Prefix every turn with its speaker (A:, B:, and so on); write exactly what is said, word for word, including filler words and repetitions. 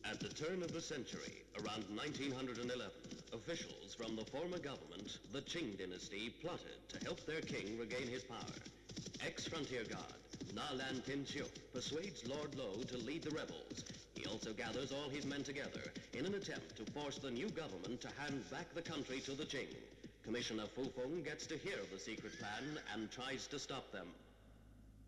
A: At the turn of the century, around nineteen eleven, officials from the former government, the Qing dynasty, plotted to help their king regain his power. Ex-frontier guard Na Lan Tin Chiu persuades Lord Lo to lead the rebels. He also gathers all his men together in an attempt to force the new government to hand back the country to the Qing. Commissioner Fu Feng gets to hear of the secret plan and tries to stop them.